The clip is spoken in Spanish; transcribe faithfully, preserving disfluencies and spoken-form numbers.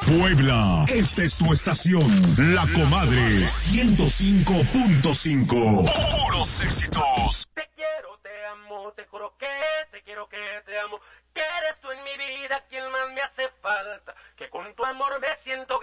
Puebla, esta es tu estación, La Comadre ciento cinco punto cinco. Puros éxitos. Te quiero, te amo, te juro que te quiero, que te amo, que eres tú en mi vida quien más me hace falta, que con tu amor me siento